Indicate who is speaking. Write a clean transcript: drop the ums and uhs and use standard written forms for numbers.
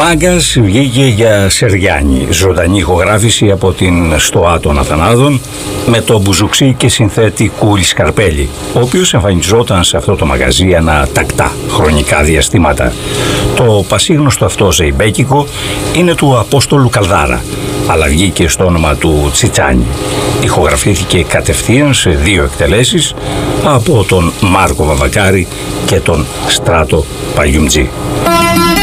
Speaker 1: Μάγκας βγήκε για Σεριάννη, ζωντανή ηχογράφηση από την Στοά των Αθανάδων με το μπουζουξί και συνθέτη Κούλη Σκαρπέλη, ο οποίος εμφανιζόταν σε αυτό το μαγαζί ανά τακτά χρονικά διαστήματα. Το πασίγνωστο αυτό ζεϊμπέκικο είναι του Απόστολου Καλδάρα, αλλά βγήκε στο όνομα του Τσιτσάνι. Ηχογραφήθηκε κατευθείαν σε 2 εκτελέσεις από τον Μάρκο Βαβακάρη και τον Στράτο Παγιουμτζή.